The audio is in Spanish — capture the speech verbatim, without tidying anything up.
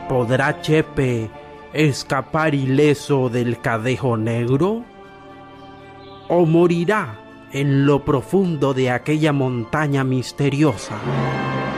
¿Podrá Chepe escapar ileso del Cadejo Negro? ¿O morirá en lo profundo de aquella montaña misteriosa?